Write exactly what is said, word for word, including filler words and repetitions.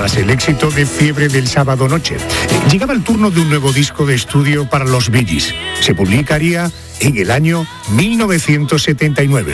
Tras el éxito de Fiebre del sábado noche, llegaba el turno de un nuevo disco de estudio para los Bee Gees. Se publicaría en el año mil novecientos setenta y nueve.